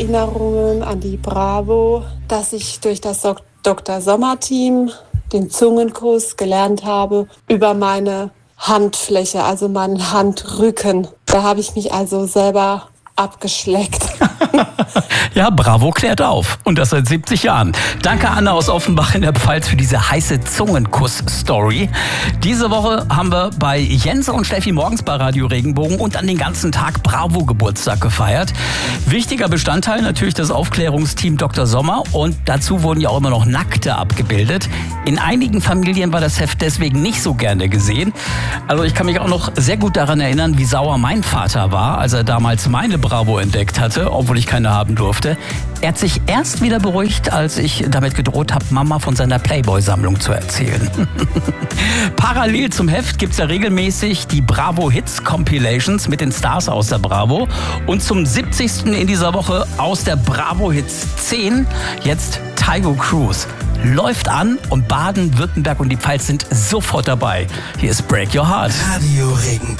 Erinnerungen an die Bravo, dass ich durch das Dr. Sommer-Team den Zungenkuss gelernt habe über meine Handfläche, also meinen Handrücken. Da habe ich mich also selber abgeschleckt. Ja, Bravo klärt auf. Und das seit 70 Jahren. Danke, Anna aus Offenbach in der Pfalz, für diese heiße Zungenkuss-Story. Diese Woche haben wir bei Jens und Steffi morgens bei Radio Regenbogen und an den ganzen Tag Bravo-Geburtstag gefeiert. Wichtiger Bestandteil natürlich das Aufklärungsteam Dr. Sommer. Und dazu wurden ja auch immer noch Nackte abgebildet. In einigen Familien war das Heft deswegen nicht so gerne gesehen. Also ich kann mich auch noch sehr gut daran erinnern, wie sauer mein Vater war, als er damals meine Bravo entdeckt hatte, obwohl ich keine haben durfte. Er hat sich erst wieder beruhigt, als ich damit gedroht habe, Mama von seiner Playboy-Sammlung zu erzählen. Parallel zum Heft gibt es ja regelmäßig die Bravo Hits Compilations mit den Stars aus der Bravo. Und zum 70. in dieser Woche aus der Bravo Hits 10 jetzt Tygo Cruise. Läuft an und Baden, Württemberg und die Pfalz sind sofort dabei. Hier ist Break Your Heart. Radio Regenbogen.